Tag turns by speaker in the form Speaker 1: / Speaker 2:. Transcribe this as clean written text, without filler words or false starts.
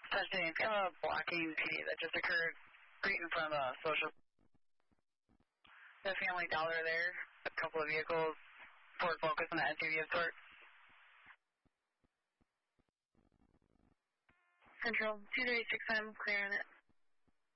Speaker 1: Testing. We have a blocking PD that just occurred right in front of Social. The Family Dollar there. A couple of vehicles. Ford Focus and the SUV of sorts.
Speaker 2: Central 236, I'm clear on it.